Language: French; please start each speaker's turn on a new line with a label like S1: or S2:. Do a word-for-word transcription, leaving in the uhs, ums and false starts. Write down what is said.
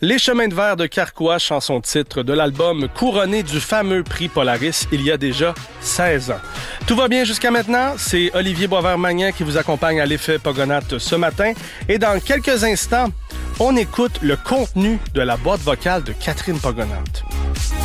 S1: Les chemins de verre de Carquois, chanson titre de l'album couronné du fameux prix Polaris il y a déjà seize ans. Tout va bien jusqu'à maintenant, c'est Olivier Boisvert-Magnan qui vous accompagne à l'effet Pogonates ce matin. Et dans quelques instants, on écoute le contenu de la boîte vocale de Catherine Pogonates.